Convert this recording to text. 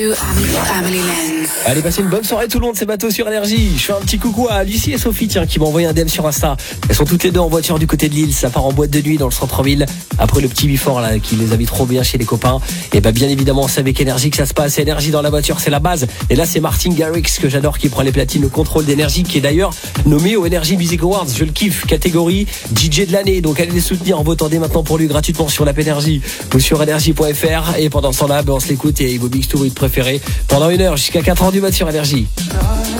Allez, passez une bonne soirée tout le monde, c'est Bateau sur Énergie. Je fais un petit coucou à Lucie et Sophie, tiens, qui m'ont envoyé un DM sur Insta. Elles sont toutes les deux en voiture du côté de Lille, ça part en boîte de nuit dans le centre-ville. Après le petit bifort là, qui les a mis trop bien chez les copains. Et bien évidemment, c'est avec Énergie que ça se passe. Énergie dans la voiture, c'est la base. Et là, c'est Martin Garrix que j'adore, qui prend les platines, le contrôle d'énergie, qui est d'ailleurs nommé au Energy Music Awards. Je le kiffe, catégorie DJ de l'année. Donc allez les soutenir en votant dès maintenant pour lui gratuitement sur l'app Énergie ou sur énergie.fr. Et pendant ce temps-là, on se l'écoute et vos Big Stories préférés pendant 1 heure jusqu'à 4h du mat sur Énergie.